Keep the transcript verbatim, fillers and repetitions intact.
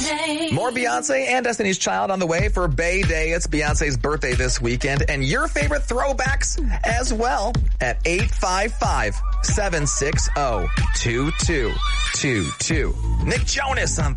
More Beyonce and Destiny's Child on the way for Bay Day. It's Beyonce's birthday this weekend, and your favorite throwbacks as well at eight five five, seven six zero, two two two two. Nick Jonas on